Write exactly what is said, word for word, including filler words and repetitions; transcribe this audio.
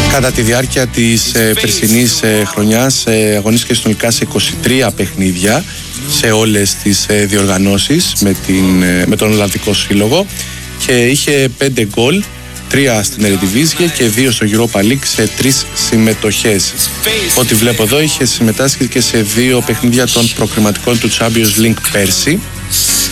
Κατά τη διάρκεια της ε, περσινής ε, χρονιάς ε, αγωνίστηκε συνολικά σε είκοσι τρία παιχνίδια σε όλες τις ε, διοργανώσεις με, την, ε, με τον Ολλανδικό Σύλλογο και είχε πέντε γκολ, τρία στην Ερedivisie και δύο στο Europa League σε τρεις συμμετοχές. Ό,τι βλέπω εδώ, είχε συμμετάσχει και σε δύο παιχνίδια των προκριματικών του Champions League πέρσι.